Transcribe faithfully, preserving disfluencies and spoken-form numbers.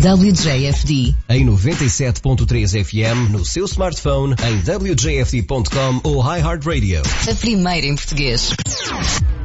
W J F D. Em noventa e sete ponto três F M, no seu smartphone, em w j f d ponto com ou iHeartRadio. A primeira em português.